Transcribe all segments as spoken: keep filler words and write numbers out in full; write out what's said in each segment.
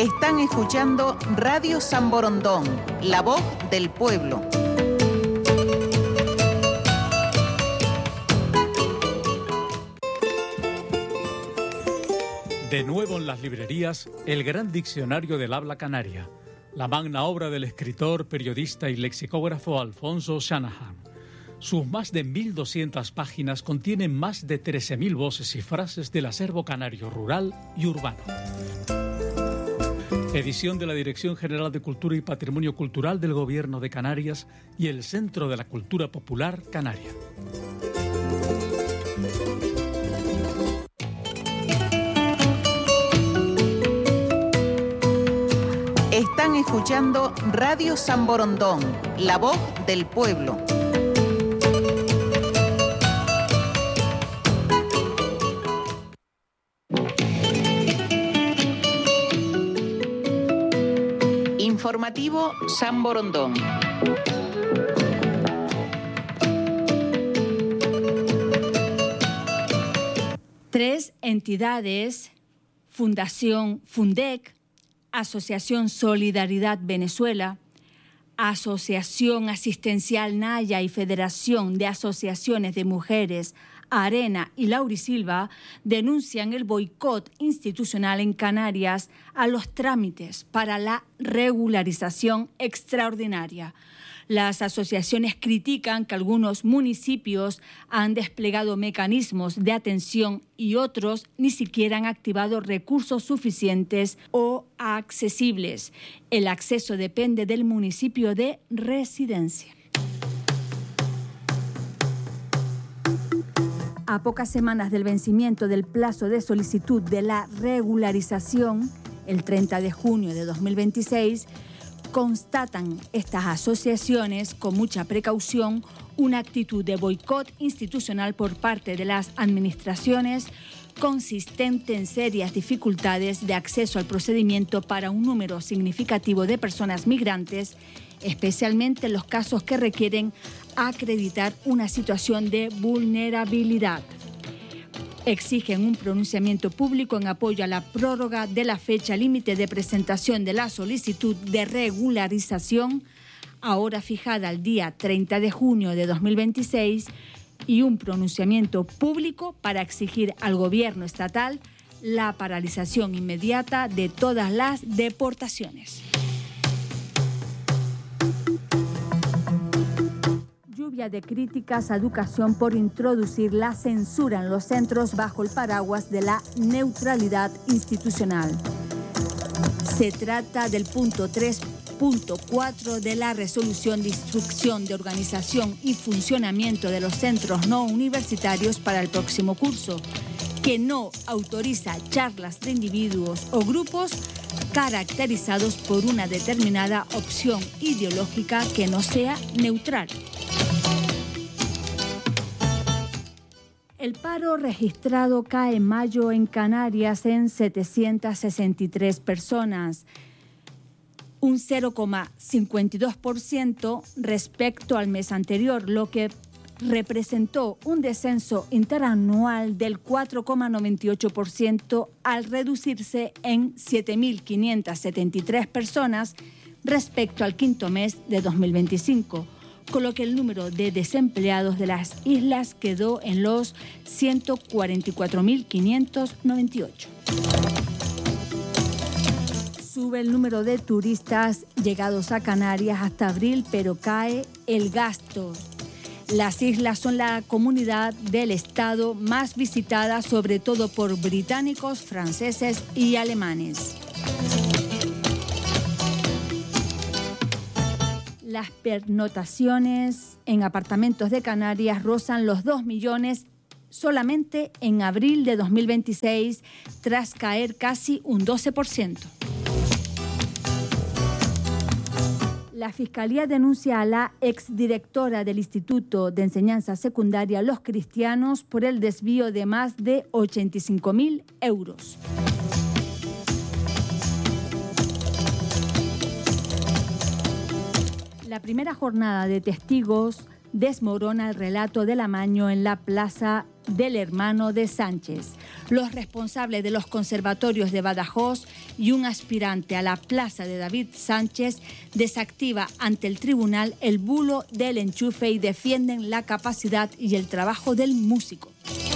Están escuchando Radio San Borondón, la voz del pueblo. De nuevo en las librerías, el gran diccionario del habla canaria, la magna obra del escritor, periodista y lexicógrafo Alfonso Shanahan. Sus más de mil doscientas páginas contienen más de trece mil voces y frases del acervo canario rural y urbano. Edición de la Dirección General de Cultura y Patrimonio Cultural del Gobierno de Canarias y el Centro de la Cultura Popular Canaria. Están escuchando Radio San Borondón, la voz del pueblo. Informativo San Borondón. Tres entidades, Fundación Fundec, Asociación Solidaridad Venezuela, Asociación Asistencial Naya y Federación de Asociaciones de Mujeres Arena y Laurisilva denuncian el boicot institucional en Canarias a los trámites para la regularización extraordinaria. Las asociaciones critican que algunos municipios han desplegado mecanismos de atención y otros ni siquiera han activado recursos suficientes o accesibles. El acceso depende del municipio de residencia. A pocas semanas del vencimiento del plazo de solicitud de la regularización, el treinta de junio de dos mil veintiséis, constatan estas asociaciones con mucha precaución una actitud de boicot institucional por parte de las administraciones consistente en serias dificultades de acceso al procedimiento para un número significativo de personas migrantes, especialmente en los casos que requieren acreditar una situación de vulnerabilidad. Exigen un pronunciamiento público en apoyo a la prórroga de la fecha límite de presentación de la solicitud de regularización, ahora fijada al día treinta de junio de dos mil veintiséis, y un pronunciamiento público para exigir al gobierno estatal la paralización inmediata de todas las deportaciones. Lluvia de críticas a educación por introducir la censura en los centros bajo el paraguas de la neutralidad institucional. Se trata del punto tres punto cuatro de la resolución de instrucción de organización y funcionamiento de los centros no universitarios para el próximo curso, que no autoriza charlas de individuos o grupos caracterizados por una determinada opción ideológica que no sea neutral. El paro registrado cae en mayo en Canarias en setecientas sesenta y tres personas, un cero coma cincuenta y dos por ciento respecto al mes anterior, lo que representó un descenso interanual del cuatro coma noventa y ocho por ciento al reducirse en siete mil quinientas setenta y tres personas respecto al quinto mes de dos mil veinticinco. Con lo que el número de desempleados de las islas quedó en los ciento cuarenta y cuatro mil quinientos noventa y ocho. Sube el número de turistas llegados a Canarias hasta abril, pero cae el gasto. Las islas son la comunidad del estado más visitada, sobre todo por británicos, franceses y alemanes. Las pernotaciones en apartamentos de Canarias rozan los dos millones solamente en abril de dos mil veintiséis, tras caer casi un doce por ciento. La Fiscalía denuncia a la exdirectora del Instituto de Enseñanza Secundaria Los Cristianos por el desvío de más de ochenta y cinco mil euros. La primera jornada de testigos desmorona el relato del amaño en la plaza del hermano de Sánchez. Los responsables de los conservatorios de Badajoz y un aspirante a la plaza de David Sánchez desactiva ante el tribunal el bulo del enchufe y defienden la capacidad y el trabajo del músico.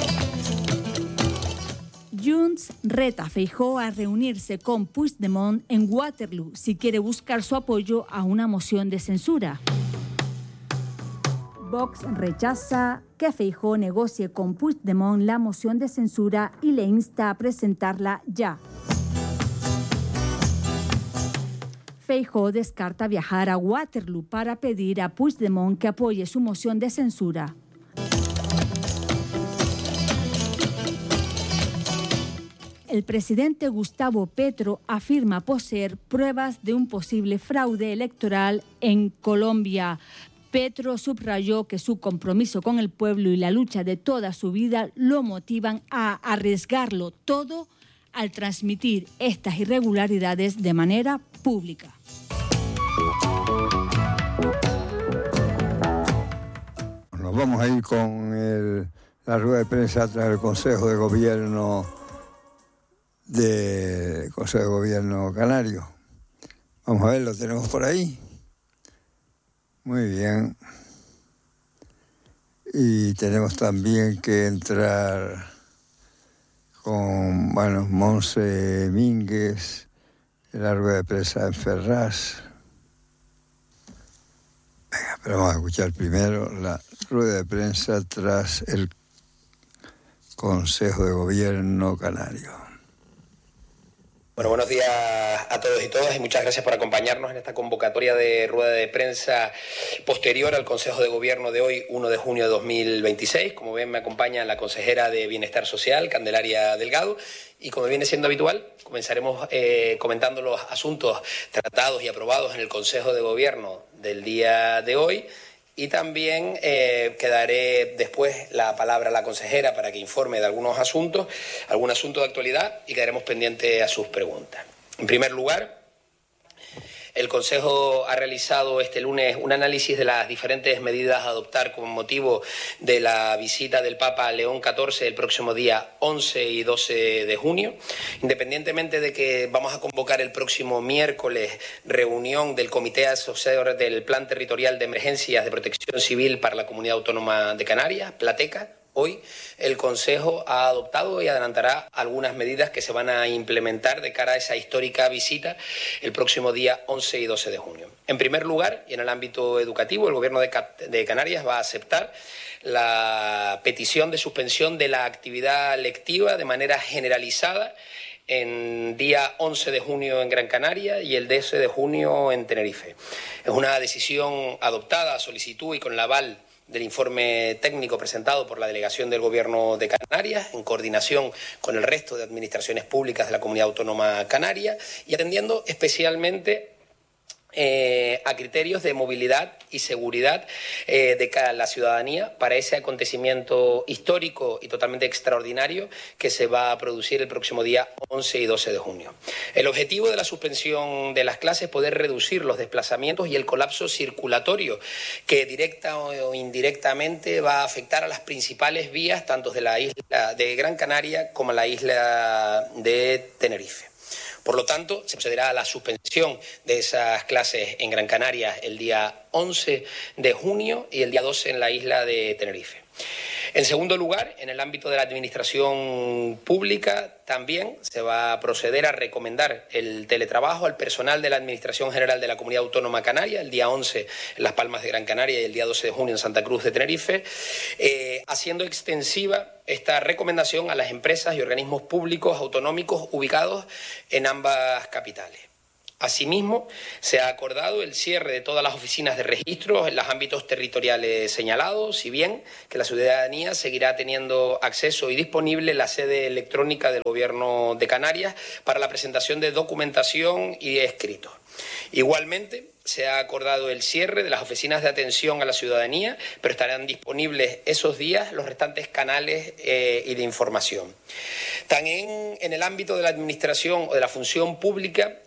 Junts reta a Feijóo a reunirse con Puigdemont en Waterloo si quiere buscar su apoyo a una moción de censura. Vox rechaza que Feijóo negocie con Puigdemont la moción de censura y le insta a presentarla ya. Feijóo descarta viajar a Waterloo para pedir a Puigdemont que apoye su moción de censura. El presidente Gustavo Petro afirma poseer pruebas de un posible fraude electoral en Colombia. Petro subrayó que su compromiso con el pueblo y la lucha de toda su vida lo motivan a arriesgarlo todo al transmitir estas irregularidades de manera pública. Nos vamos a ir con el, la rueda de prensa tras el Consejo de Gobierno del Consejo de Gobierno Canario. Vamos a ver, lo tenemos por ahí. Muy bien. Y tenemos también que entrar con, bueno, Monse Mínguez, en la rueda de prensa en Ferraz. Venga, pero vamos a escuchar primero la rueda de prensa tras el Consejo de Gobierno Canario. Bueno, buenos días a todos y todas y muchas gracias por acompañarnos en esta convocatoria de rueda de prensa posterior al Consejo de Gobierno de hoy, primero de junio de dos mil veintiséis. Como ven, me acompaña la consejera de Bienestar Social, Candelaria Delgado, y como viene siendo habitual, comenzaremos eh, comentando los asuntos tratados y aprobados en el Consejo de Gobierno del día de hoy. Y también eh, quedaré después la palabra a la consejera para que informe de algunos asuntos, algún asunto de actualidad, y quedaremos pendientes a sus preguntas. En primer lugar, el Consejo ha realizado este lunes un análisis de las diferentes medidas a adoptar con motivo de la visita del Papa León catorce el próximo día once y doce de junio. Independientemente de que vamos a convocar el próximo miércoles reunión del Comité Asesor del Plan Territorial de Emergencias de Protección Civil para la Comunidad Autónoma de Canarias, Plateca, hoy el Consejo ha adoptado y adelantará algunas medidas que se van a implementar de cara a esa histórica visita el próximo día once y doce de junio. En primer lugar, y en el ámbito educativo, el Gobierno de, de Canarias va a aceptar la petición de suspensión de la actividad lectiva de manera generalizada en día once de junio en Gran Canaria y el doce de junio en Tenerife. Es una decisión adoptada a solicitud y con el aval del informe técnico presentado por la Delegación del Gobierno de Canarias, en coordinación con el resto de administraciones públicas de la Comunidad Autónoma Canaria y atendiendo especialmente Eh, a criterios de movilidad y seguridad eh, de cara a la ciudadanía para ese acontecimiento histórico y totalmente extraordinario que se va a producir el próximo día once y doce de junio. El objetivo de la suspensión de las clases es poder reducir los desplazamientos y el colapso circulatorio que directa o indirectamente va a afectar a las principales vías tanto de la isla de Gran Canaria como la isla de Tenerife. Por lo tanto, se procederá a la suspensión de esas clases en Gran Canaria el día once de junio y el día doce en la isla de Tenerife. En segundo lugar, en el ámbito de la administración pública, también se va a proceder a recomendar el teletrabajo al personal de la Administración General de la Comunidad Autónoma Canaria, el día once en Las Palmas de Gran Canaria y el día doce de junio en Santa Cruz de Tenerife, eh, haciendo extensiva esta recomendación a las empresas y organismos públicos autonómicos ubicados en ambas capitales. Asimismo, se ha acordado el cierre de todas las oficinas de registro en los ámbitos territoriales señalados, si bien que la ciudadanía seguirá teniendo acceso y disponible la sede electrónica del Gobierno de Canarias para la presentación de documentación y escritos. Igualmente, se ha acordado el cierre de las oficinas de atención a la ciudadanía, pero estarán disponibles esos días los restantes canales eh, y de información. También en el ámbito de la administración o de la función pública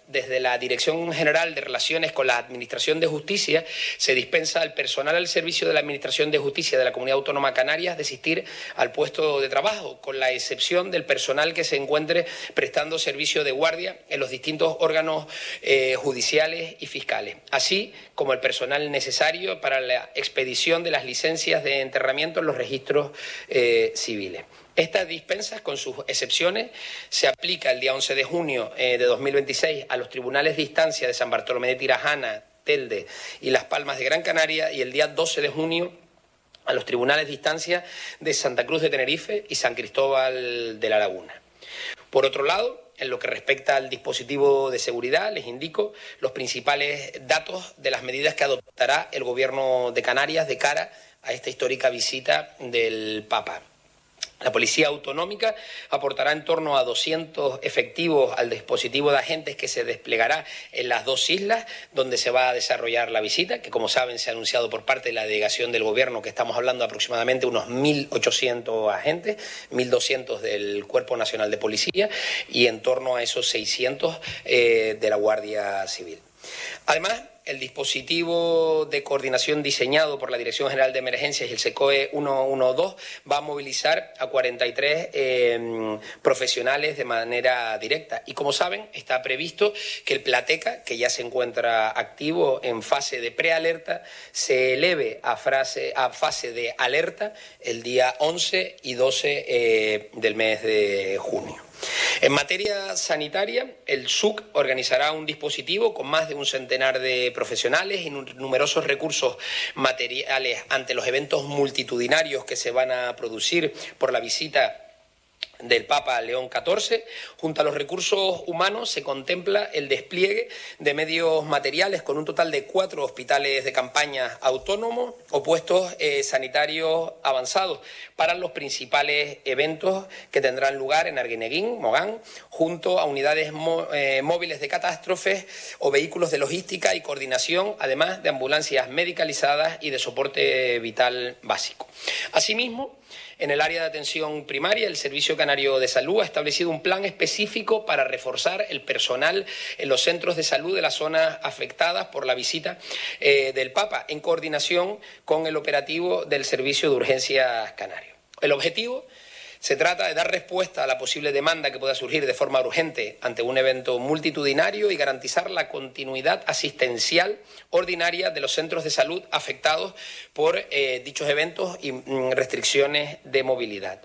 desde la Dirección General de Relaciones con la Administración de Justicia, se dispensa al personal al servicio de la Administración de Justicia de la Comunidad Autónoma Canarias de asistir al puesto de trabajo, con la excepción del personal que se encuentre prestando servicio de guardia en los distintos órganos eh, judiciales y fiscales, así como el personal necesario para la expedición de las licencias de enterramiento en los registros eh, civiles. Estas dispensas, con sus excepciones, se aplica el día once de junio eh, de dos mil veintiséis a los tribunales de instancia de San Bartolomé de Tirajana, Telde y Las Palmas de Gran Canaria, y el día doce de junio a los tribunales de instancia de Santa Cruz de Tenerife y San Cristóbal de la Laguna. Por otro lado, en lo que respecta al dispositivo de seguridad, les indico los principales datos de las medidas que adoptará el Gobierno de Canarias de cara a esta histórica visita del Papa. La Policía Autonómica aportará en torno a doscientos efectivos al dispositivo de agentes que se desplegará en las dos islas donde se va a desarrollar la visita, que como saben se ha anunciado por parte de la delegación del Gobierno que estamos hablando de aproximadamente unos mil ochocientos agentes, mil doscientos del Cuerpo Nacional de Policía y en torno a esos seiscientos eh, de la Guardia Civil. Además, el dispositivo de coordinación diseñado por la Dirección General de Emergencias y el SECOE ciento doce va a movilizar a cuarenta y tres eh, profesionales de manera directa. Y como saben, está previsto que el Plateca, que ya se encuentra activo en fase de prealerta, se eleve a, frase, a fase de alerta el día once y doce eh, del mes de junio. En materia sanitaria, el S U C organizará un dispositivo con más de un centenar de profesionales y numerosos recursos materiales ante los eventos multitudinarios que se van a producir por la visita del Papa León catorce. Junto a los recursos humanos se contempla el despliegue de medios materiales con un total de cuatro hospitales de campaña autónomos o puestos eh, sanitarios avanzados para los principales eventos que tendrán lugar en Arguineguín, Mogán, junto a unidades eh, móviles de catástrofes o vehículos de logística y coordinación, además de ambulancias medicalizadas y de soporte vital básico. Asimismo, en el área de atención primaria, el Servicio Canario de Salud ha establecido un plan específico para reforzar el personal en los centros de salud de las zonas afectadas por la visita eh, del Papa, en coordinación con el operativo del Servicio de Urgencias Canario. El objetivo se trata de dar respuesta a la posible demanda que pueda surgir de forma urgente ante un evento multitudinario y garantizar la continuidad asistencial ordinaria de los centros de salud afectados por eh, dichos eventos y mm, restricciones de movilidad.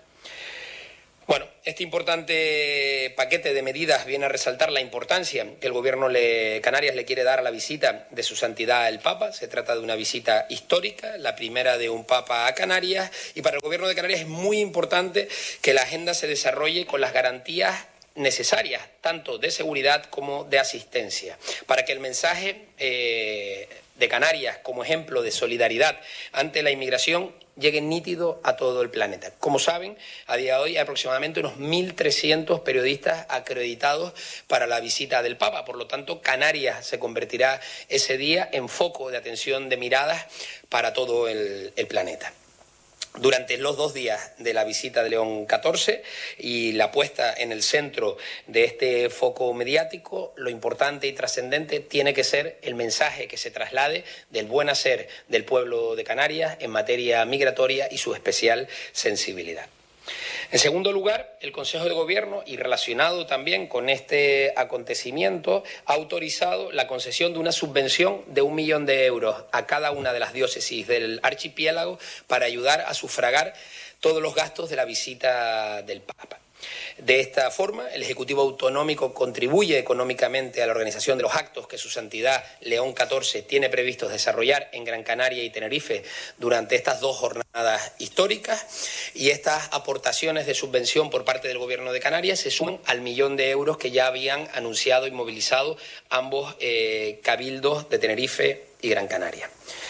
Bueno, este importante paquete de medidas viene a resaltar la importancia que el Gobierno de Canarias le quiere dar a la visita de su santidad el Papa. Se trata de una visita histórica, la primera de un Papa a Canarias, y para el Gobierno de Canarias es muy importante que la agenda se desarrolle con las garantías necesarias, tanto de seguridad como de asistencia, para que el mensaje eh, de Canarias como ejemplo de solidaridad ante la inmigración llegue nítido a todo el planeta. Como saben, a día de hoy hay aproximadamente unos mil trescientos periodistas acreditados para la visita del Papa. Por lo tanto, Canarias se convertirá ese día en foco de atención de miradas para todo el, el planeta. Durante los dos días de la visita de León catorce y la puesta en el centro de este foco mediático, lo importante y trascendente tiene que ser el mensaje que se traslade del buen hacer del pueblo de Canarias en materia migratoria y su especial sensibilidad. En segundo lugar, el Consejo de Gobierno, y relacionado también con este acontecimiento, ha autorizado la concesión de una subvención de un millón de euros a cada una de las diócesis del archipiélago para ayudar a sufragar todos los gastos de la visita del Papa. De esta forma, el Ejecutivo Autonómico contribuye económicamente a la organización de los actos que su santidad León catorce tiene previstos desarrollar en Gran Canaria y Tenerife durante estas dos jornadas históricas, y estas aportaciones de subvención por parte del Gobierno de Canarias se suman al millón de euros que ya habían anunciado y movilizado ambos eh, cabildos de Tenerife y Gran Canaria.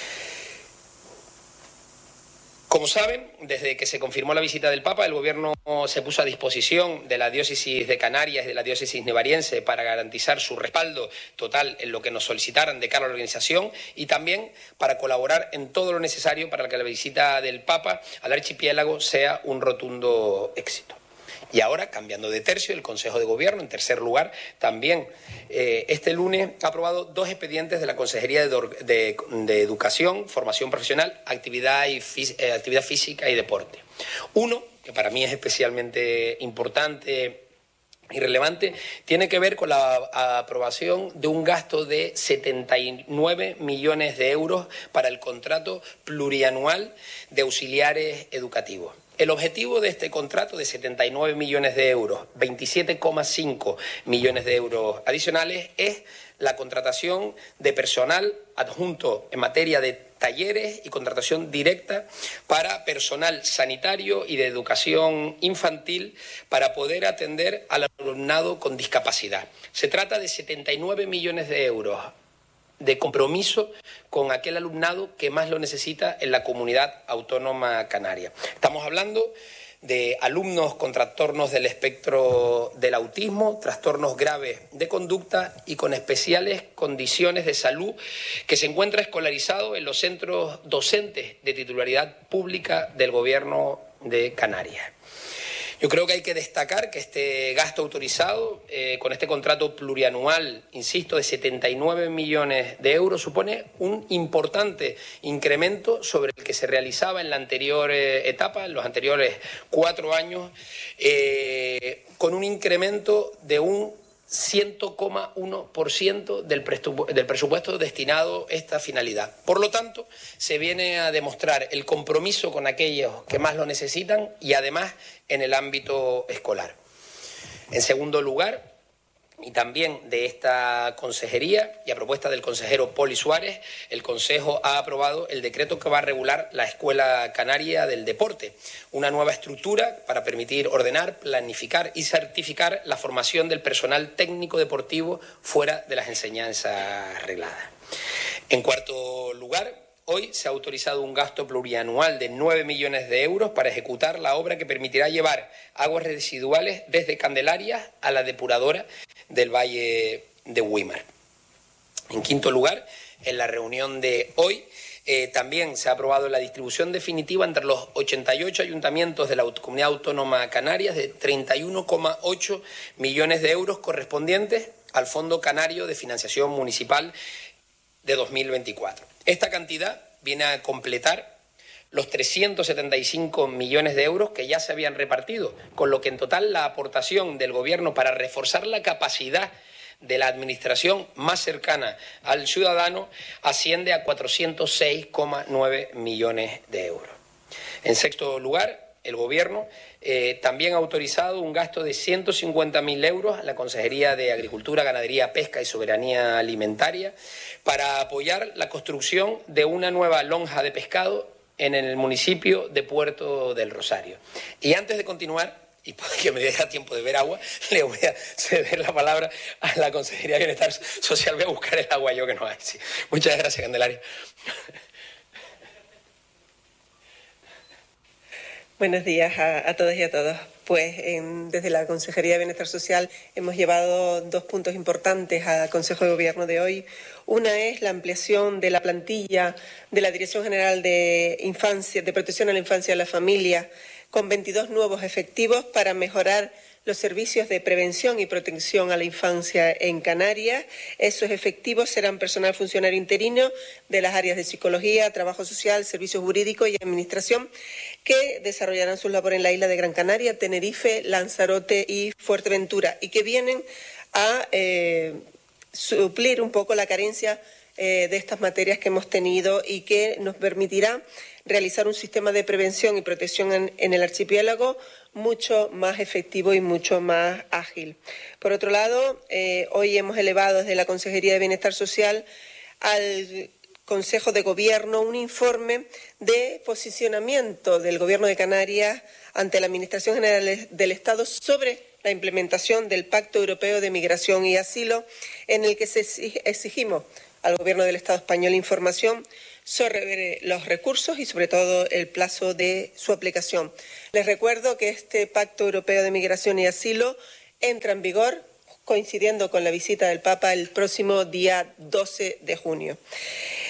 Como saben, desde que se confirmó la visita del Papa, el Gobierno se puso a disposición de la diócesis de Canarias y de la diócesis nevariense para garantizar su respaldo total en lo que nos solicitaran de cara a la organización y también para colaborar en todo lo necesario para que la visita del Papa al archipiélago sea un rotundo éxito. Y ahora, cambiando de tercio, el Consejo de Gobierno, en tercer lugar, también eh, este lunes ha aprobado dos expedientes de la Consejería de, de, de Educación, Formación Profesional, Actividad, y, eh, Actividad Física y Deporte. Uno, que para mí es especialmente importante y relevante, tiene que ver con la aprobación de un gasto de setenta y nueve millones de euros para el contrato plurianual de auxiliares educativos. El objetivo de este contrato de setenta y nueve millones de euros, veintisiete coma cinco millones de euros adicionales, es la contratación de personal adjunto en materia de talleres y contratación directa para personal sanitario y de educación infantil para poder atender al alumnado con discapacidad. Se trata de setenta y nueve millones de euros de compromiso con aquel alumnado que más lo necesita en la comunidad autónoma canaria. Estamos hablando de alumnos con trastornos del espectro del autismo, trastornos graves de conducta y con especiales condiciones de salud, que se encuentra escolarizado en los centros docentes de titularidad pública del Gobierno de Canarias. Yo creo que hay que destacar que este gasto autorizado, eh, con este contrato plurianual, insisto, de setenta y nueve millones de euros, supone un importante incremento sobre el que se realizaba en la anterior eh, etapa, en los anteriores cuatro años, eh, con un incremento de un cien coma uno por ciento del presupuesto destinado a esta finalidad. Por lo tanto, se viene a demostrar el compromiso con aquellos que más lo necesitan y además en el ámbito escolar. En segundo lugar, y también de esta consejería y a propuesta del consejero Poli Suárez, el Consejo ha aprobado el decreto que va a regular la Escuela Canaria del Deporte, una nueva estructura para permitir ordenar, planificar y certificar la formación del personal técnico deportivo fuera de las enseñanzas regladas. En cuarto lugar, hoy se ha autorizado un gasto plurianual de nueve millones de euros para ejecutar la obra que permitirá llevar aguas residuales desde Candelaria a la depuradora del Valle de Güímar. En quinto lugar, en la reunión de hoy, eh, también se ha aprobado la distribución definitiva entre los ochenta y ocho ayuntamientos de la Comunidad Autónoma Canarias de treinta y uno coma ocho millones de euros correspondientes al Fondo Canario de Financiación Municipal de dos mil veinticuatro. Esta cantidad viene a completar los trescientos setenta y cinco millones de euros que ya se habían repartido, con lo que en total la aportación del Gobierno para reforzar la capacidad de la Administración más cercana al ciudadano asciende a cuatrocientos seis coma nueve millones de euros. En sexto lugar, el Gobierno eh, también ha autorizado un gasto de ciento cincuenta mil euros a la Consejería de Agricultura, Ganadería, Pesca y Soberanía Alimentaria para apoyar la construcción de una nueva lonja de pescado en el municipio de Puerto del Rosario. Y antes de continuar, y porque me deja tiempo de beber agua, le voy a ceder la palabra a la Consejería de Bienestar Social. Voy a buscar el agua yo que no hay. Sí. Muchas gracias, Candelaria. Buenos días a, a todos y a todas. Pues en, desde la Consejería de Bienestar Social hemos llevado dos puntos importantes al Consejo de Gobierno de hoy. Una es la ampliación de la plantilla de la Dirección General de Infancia, de Protección a la Infancia y a la Familia, con veintidós nuevos efectivos para mejorar los servicios de prevención y protección a la infancia en Canarias. Esos efectivos serán personal funcionario interino de las áreas de psicología, trabajo social, servicios jurídicos y administración, que desarrollarán sus labores en la isla de Gran Canaria, Tenerife, Lanzarote y Fuerteventura, y que vienen a eh, suplir un poco la carencia eh, de estas materias que hemos tenido y que nos permitirá realizar un sistema de prevención y protección en, en el archipiélago mucho más efectivo y mucho más ágil. Por otro lado, eh, hoy hemos elevado desde la Consejería de Bienestar Social al Consejo de Gobierno un informe de posicionamiento del Gobierno de Canarias ante la Administración General del Estado sobre la implementación del Pacto Europeo de Migración y Asilo, en el que se exigimos al Gobierno del Estado español información sobre los recursos y sobre todo el plazo de su aplicación. Les recuerdo que este Pacto Europeo de Migración y Asilo entra en vigor coincidiendo con la visita del Papa el próximo día doce de junio.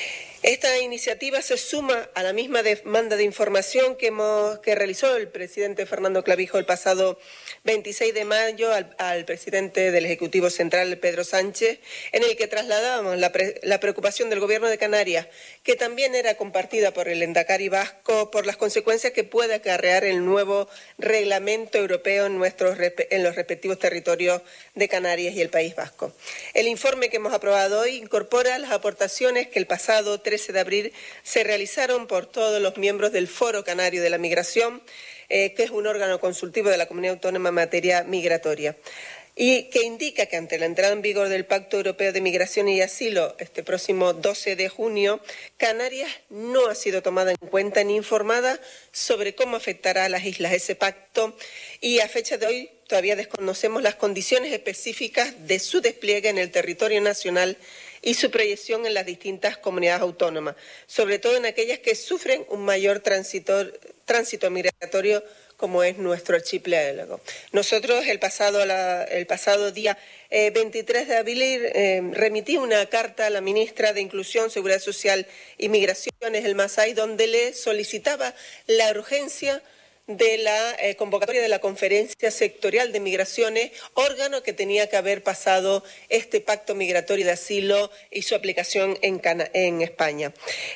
Esta iniciativa se suma a la misma demanda de información que, hemos, que realizó el presidente Fernando Clavijo el pasado veintiséis de mayo al, al presidente del Ejecutivo Central, Pedro Sánchez, en el que trasladábamos la, pre, la preocupación del Gobierno de Canarias, que también era compartida por el Endacari vasco, por las consecuencias que puede acarrear el nuevo reglamento europeo en, nuestros, en los respectivos territorios de Canarias y el País Vasco. El informe que hemos aprobado hoy incorpora las aportaciones que el pasado trece de abril se realizaron por todos los miembros del Foro Canario de la Migración, eh, que es un órgano consultivo de la Comunidad Autónoma en materia migratoria, y que indica que ante la entrada en vigor del Pacto Europeo de Migración y Asilo este próximo doce de junio, Canarias no ha sido tomada en cuenta ni informada sobre cómo afectará a las islas ese pacto, y a fecha de hoy todavía desconocemos las condiciones específicas de su despliegue en el territorio nacional y su proyección en las distintas comunidades autónomas, sobre todo en aquellas que sufren un mayor tránsito, tránsito migratorio, como es nuestro archipiélago. Nosotros el pasado, la, el pasado día eh, veintitrés de abril eh, remití una carta a la ministra de Inclusión, Seguridad Social y Migraciones, el Masai, donde le solicitaba la urgencia de la eh, convocatoria de la Conferencia Sectorial de Migraciones, órgano que tenía que haber pasado este pacto migratorio de asilo y su aplicación en, Cana en España.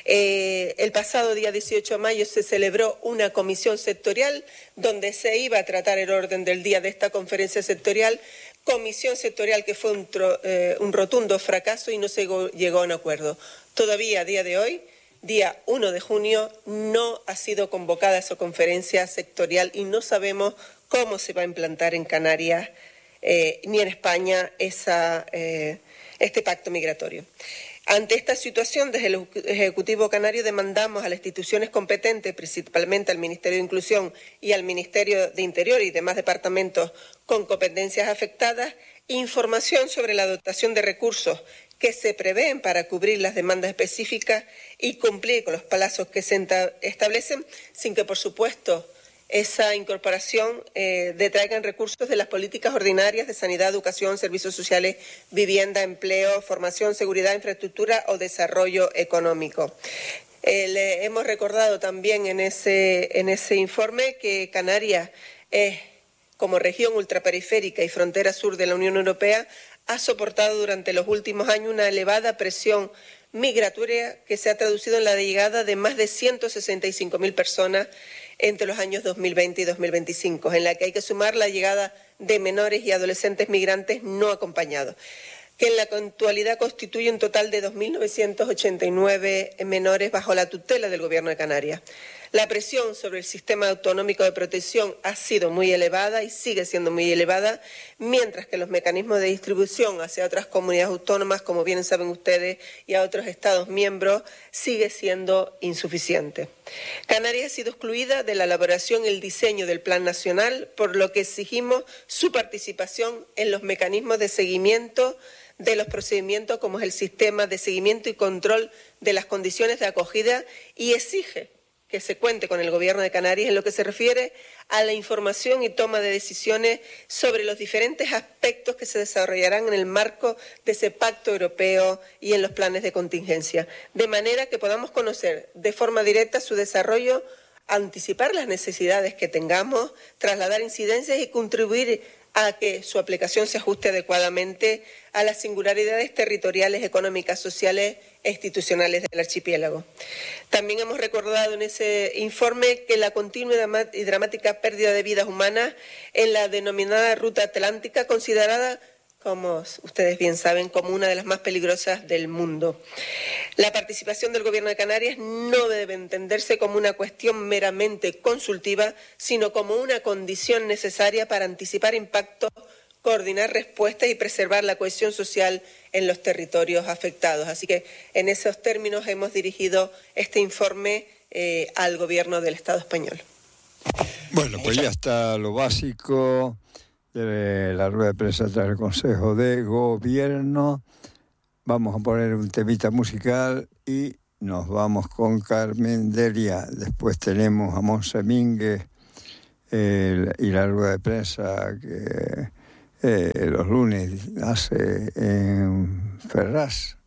Eh, el pasado día dieciocho de mayo se celebró una comisión sectorial donde se iba a tratar el orden del día de esta conferencia sectorial, comisión sectorial que fue un, eh, un rotundo fracaso y no se llegó a un acuerdo. Todavía a día de hoy, día uno de junio, no ha sido convocada esa conferencia sectorial y no sabemos cómo se va a implantar en Canarias eh, ni en España esa, eh, este pacto migratorio. Ante esta situación, desde el Ejecutivo Canario demandamos a las instituciones competentes, principalmente al Ministerio de Inclusión y al Ministerio de Interior y demás departamentos con competencias afectadas, información sobre la dotación de recursos que se prevén para cubrir las demandas específicas y cumplir con los plazos que se establecen, sin que, por supuesto, esa incorporación eh, detraigan recursos de las políticas ordinarias de sanidad, educación, servicios sociales, vivienda, empleo, formación, seguridad, infraestructura o desarrollo económico. Eh, le hemos recordado también en ese, en ese informe que Canarias es, como región ultraperiférica y frontera sur de la Unión Europea, ha soportado durante los últimos años una elevada presión migratoria que se ha traducido en la llegada de más de ciento sesenta y cinco mil personas entre los años dos mil veinte y dos mil veinticinco, en la que hay que sumar la llegada de menores y adolescentes migrantes no acompañados, que en la actualidad constituye un total de dos mil novecientos ochenta y nueve menores bajo la tutela del Gobierno de Canarias. La presión sobre el sistema autonómico de protección ha sido muy elevada y sigue siendo muy elevada, mientras que los mecanismos de distribución hacia otras comunidades autónomas, como bien saben ustedes, y a otros Estados miembros, sigue siendo insuficiente. Canarias ha sido excluida de la elaboración y el diseño del Plan Nacional, por lo que exigimos su participación en los mecanismos de seguimiento de los procedimientos, como es el sistema de seguimiento y control de las condiciones de acogida, y exige que se cuente con el Gobierno de Canarias en lo que se refiere a la información y toma de decisiones sobre los diferentes aspectos que se desarrollarán en el marco de ese pacto europeo y en los planes de contingencia, de manera que podamos conocer de forma directa su desarrollo, anticipar las necesidades que tengamos, trasladar incidencias y contribuir a que su aplicación se ajuste adecuadamente a las singularidades territoriales, económicas, sociales e institucionales del archipiélago. También hemos recordado en ese informe que la continua y dramática pérdida de vidas humanas en la denominada Ruta Atlántica, considerada, como ustedes bien saben, como una de las más peligrosas del mundo. La participación del Gobierno de Canarias no debe entenderse como una cuestión meramente consultiva, sino como una condición necesaria para anticipar impactos, coordinar respuestas y preservar la cohesión social en los territorios afectados. Así que en esos términos hemos dirigido este informe eh, al Gobierno del Estado español. Bueno, pues ya está lo básico de la rueda de prensa del Consejo de Gobierno. Vamos a poner un temita musical y nos vamos con Carmen Delia. Después tenemos a Monse Mínguez eh, y la rueda de prensa que eh, los lunes hace en Ferraz.